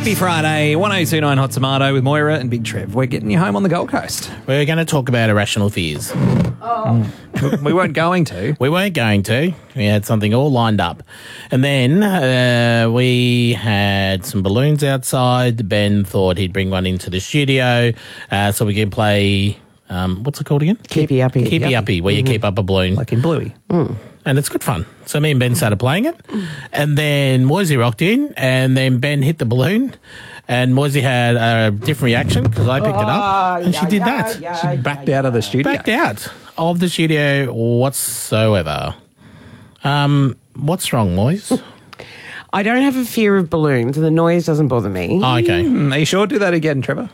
Happy Friday, 1029 Hot Tomato with Moira and Big Trev. We're getting you home on the Gold Coast. We're going to talk about irrational fears. We weren't going to. We weren't going to. We had something all lined up. And then we had some balloons outside. Ben thought he'd bring one into the studio so we can play, what's it called again? Keepy Uppy. Keepy Uppy, where you keep up a balloon. Like in Bluey. And it's good fun. So me and Ben started playing it. And then Moisey rocked in, and then Ben hit the balloon. And Moisey had a different reaction because I picked it up. And she did that. She backed out of the studio. Backed out of the studio whatsoever. What's wrong, Moise? I don't have a fear of balloons, and the noise doesn't bother me. Oh, okay. Are you sure? Do that again, Trevor.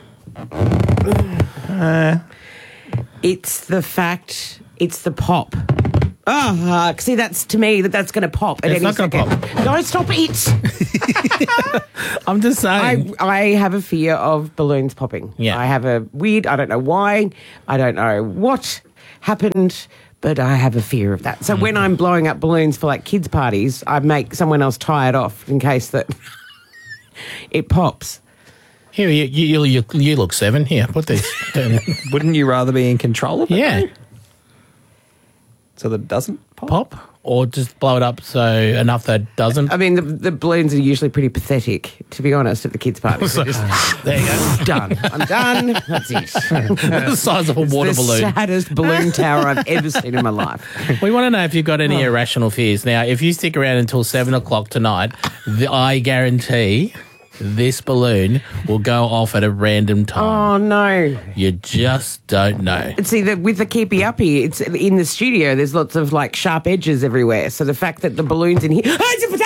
It's the fact, it's the pop. See, that's to me that's going to pop at It's any not gonna second. pop. Don't stop it. I'm just saying. I have a fear of balloons popping. Yeah. I have a weird, I don't know why, I don't know what happened, but I have a fear of that. So when I'm blowing up balloons for like kids' parties, I make someone else tie it off in case that it pops. Here, you look 7. Here, put this. Wouldn't you rather be in control of it? Yeah. So that it doesn't pop? Pop? Or just blow it up so enough that it doesn't? I mean, the balloons are usually pretty pathetic, to be honest, at the kids' parties. They're just There you go. done. I'm done. That's it. The size of a water the balloon. saddest balloon tower I've ever seen in my life. We want to know if you've got any irrational fears. Now, if you stick around until 7 o'clock tonight, I guarantee this balloon will go off at a random time. Oh, no. You just don't know. See, with the Keepy Uppy, it's in the studio, there's lots of, like, sharp edges everywhere. So the fact that the balloon's in here... In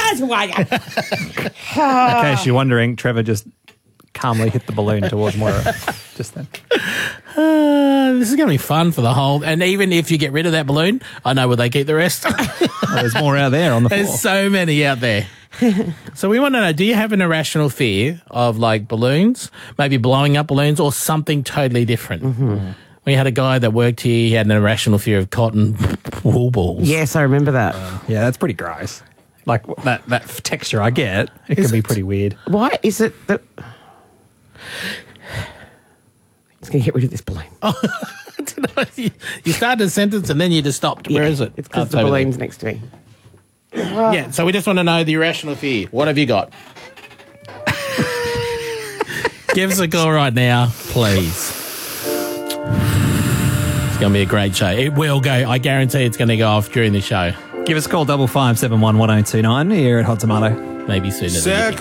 case you're wondering, Trevor just calmly hit the balloon towards Moira just then. This is going to be fun for the whole... And even if you get rid of that balloon, I know where they keep the rest. There's more out there on the floor. There's so many out there. So we want to know, do you have an irrational fear of, like, balloons, maybe blowing up balloons, or something totally different? We had a guy that worked here, he had an irrational fear of cotton wool balls. Yes, I remember that. Yeah, that's pretty gross. Like that texture I get, it can be pretty weird. Why is it that... It's going to get rid of this balloon. You started a sentence and then you just stopped. Where is it? It's because the totally. balloon's next to me. Yeah, so we just want to know the irrational fear. What have you got? Give us a call right now, please. It's going to be a great show. It will go. I guarantee it's going to go off during the show. Give us a call, 5571 1029 here at Hot Tomato. Maybe sooner than you think.